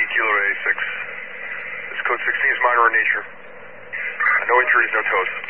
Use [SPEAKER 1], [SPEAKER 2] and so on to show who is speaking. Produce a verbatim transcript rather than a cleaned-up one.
[SPEAKER 1] Kilo A six. This code sixteen is minor in nature. Uh, no injuries, no tows.